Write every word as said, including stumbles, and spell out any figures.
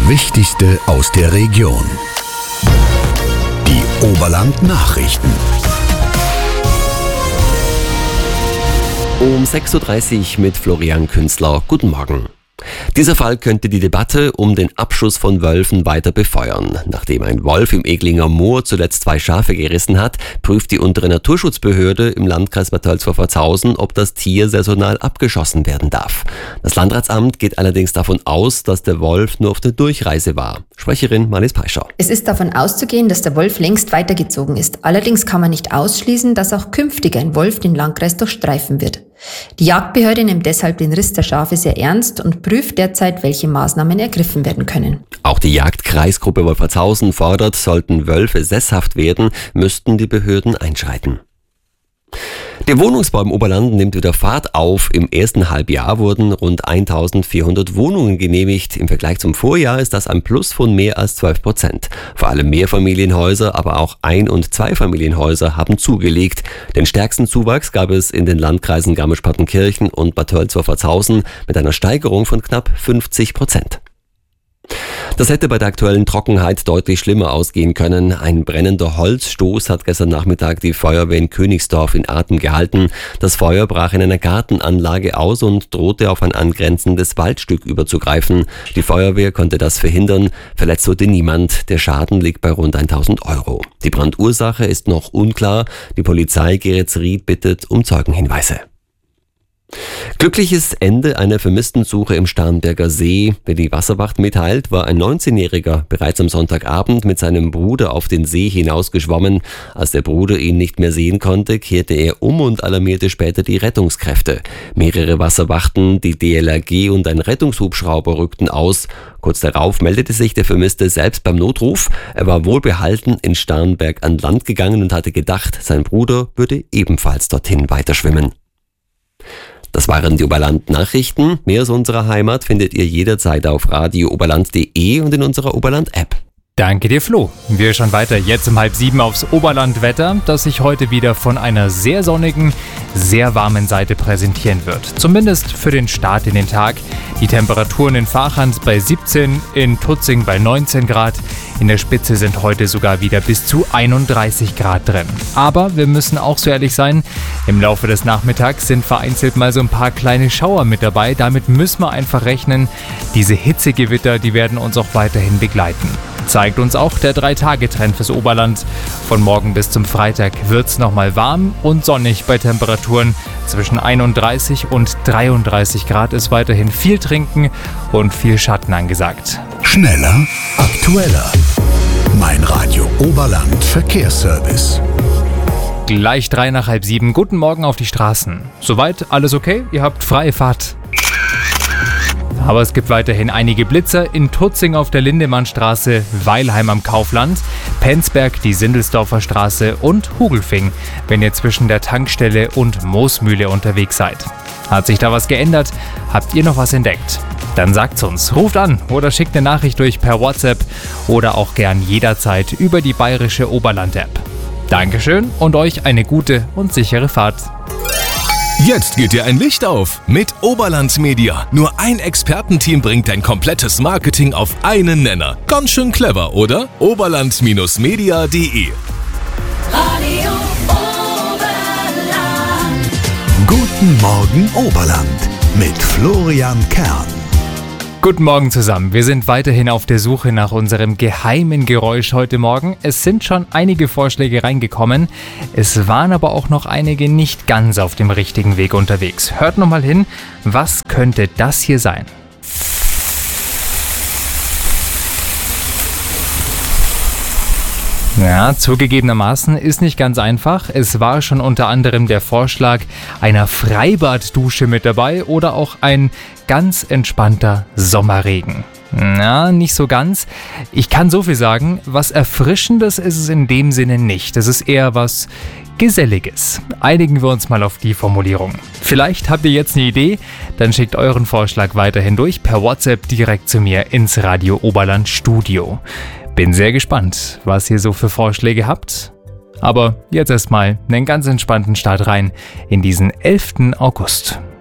Wichtigste aus der Region. Die Oberland-Nachrichten. Um sechs Uhr dreißig mit Florian Künzler. Guten Morgen. Dieser Fall könnte die Debatte um den Abschuss von Wölfen weiter befeuern. Nachdem ein Wolf im Eglinger Moor zuletzt zwei Schafe gerissen hat, prüft die untere Naturschutzbehörde im Landkreis Bad Tölzver-Pforzhausen, ob das Tier saisonal abgeschossen werden darf. Das Landratsamt geht allerdings davon aus, dass der Wolf nur auf der Durchreise war. Sprecherin Marlies Peischer. Es ist davon auszugehen, dass der Wolf längst weitergezogen ist. Allerdings kann man nicht ausschließen, dass auch künftig ein Wolf den Landkreis durchstreifen wird. Die Jagdbehörde nimmt deshalb den Riss der Schafe sehr ernst und prüft derzeit, welche Maßnahmen ergriffen werden können. Auch die Jagdkreisgruppe Wolfertshausen fordert, sollten Wölfe sesshaft werden, müssten die Behörden einschreiten. Der Wohnungsbau im Oberland nimmt wieder Fahrt auf. Im ersten Halbjahr wurden rund eintausendvierhundert Wohnungen genehmigt. Im Vergleich zum Vorjahr ist das ein Plus von mehr als zwölf Prozent. Vor allem Mehrfamilienhäuser, aber auch Ein- und Zweifamilienhäuser haben zugelegt. Den stärksten Zuwachs gab es in den Landkreisen Garmisch-Partenkirchen und Bad Tölzver-Pforzhausen mit einer Steigerung von knapp fünfzig Prozent. Das hätte bei der aktuellen Trockenheit deutlich schlimmer ausgehen können. Ein brennender Holzstoß hat gestern Nachmittag die Feuerwehr in Königsdorf in Atem gehalten. Das Feuer brach in einer Gartenanlage aus und drohte auf ein angrenzendes Waldstück überzugreifen. Die Feuerwehr konnte das verhindern. Verletzt wurde niemand. Der Schaden liegt bei rund tausend Euro. Die Brandursache ist noch unklar. Die Polizei Geretsried bittet um Zeugenhinweise. Glückliches Ende einer Vermisstensuche im Starnberger See. Wie die Wasserwacht mitteilt, war ein neunzehnjähriger bereits am Sonntagabend mit seinem Bruder auf den See hinausgeschwommen. Als der Bruder ihn nicht mehr sehen konnte, kehrte er um und alarmierte später die Rettungskräfte. Mehrere Wasserwachten, die D L R G und ein Rettungshubschrauber rückten aus. Kurz darauf meldete sich der Vermisste selbst beim Notruf. Er war wohlbehalten in Starnberg an Land gegangen und hatte gedacht, sein Bruder würde ebenfalls dorthin weiterschwimmen. Das waren die Oberland-Nachrichten. Mehr aus unserer Heimat findet ihr jederzeit auf radio oberland punkt de und in unserer Oberland-App. Danke dir, Flo. Wir schauen weiter jetzt um halb sieben aufs Oberland-Wetter, das sich heute wieder von einer sehr sonnigen, sehr warmen Seite präsentieren wird. Zumindest für den Start in den Tag. Die Temperaturen in Vachans bei siebzehn, in Tutzing bei neunzehn Grad. In der Spitze sind heute sogar wieder bis zu einunddreißig Grad drin. Aber wir müssen auch so ehrlich sein, im Laufe des Nachmittags sind vereinzelt mal so ein paar kleine Schauer mit dabei. Damit müssen wir einfach rechnen. Diese Hitzegewitter, die werden uns auch weiterhin begleiten. Zeigt uns auch der drei Tage Trend fürs Oberland. Von morgen bis zum Freitag wird es nochmal warm und sonnig bei Temperaturen zwischen einunddreißig und dreiunddreißig Grad. Ist weiterhin viel trinken und viel Schatten angesagt. Schneller, aktueller. Mein Radio Oberland Verkehrsservice. Gleich drei nach halb sieben. Guten Morgen auf die Straßen. Soweit alles okay? Ihr habt freie Fahrt. Aber es gibt weiterhin einige Blitzer in Tutzing auf der Lindemannstraße, Weilheim am Kaufland, Penzberg die Sindelsdorfer Straße und Hugelfing, wenn ihr zwischen der Tankstelle und Moosmühle unterwegs seid. Hat sich da was geändert? Habt ihr noch was entdeckt? Dann sagt's uns, ruft an oder schickt eine Nachricht durch per WhatsApp oder auch gern jederzeit über die bayerische Oberland-App. Dankeschön und euch eine gute und sichere Fahrt. Jetzt geht dir ein Licht auf mit Oberland Media. Nur ein Expertenteam bringt dein komplettes Marketing auf einen Nenner. Ganz schön clever, oder? oberland Media punkt de Radio Oberland. Guten Morgen Oberland mit Florian Kern. Guten Morgen zusammen. Wir sind weiterhin auf der Suche nach unserem geheimen Geräusch heute Morgen. Es sind schon einige Vorschläge reingekommen. Es waren aber auch noch einige nicht ganz auf dem richtigen Weg unterwegs. Hört nochmal hin, was könnte das hier sein? Ja, zugegebenermaßen ist nicht ganz einfach. Es war schon unter anderem der Vorschlag einer Freibad-Dusche mit dabei oder auch ein ganz entspannter Sommerregen. Na, nicht so ganz. Ich kann so viel sagen, was Erfrischendes ist es in dem Sinne nicht. Es ist eher was Geselliges. Einigen wir uns mal auf die Formulierung. Vielleicht habt ihr jetzt eine Idee, dann schickt euren Vorschlag weiterhin durch per WhatsApp direkt zu mir ins Radio Oberland Studio. Bin sehr gespannt, was ihr so für Vorschläge habt. Aber jetzt erstmal einen ganz entspannten Start rein in diesen elften August.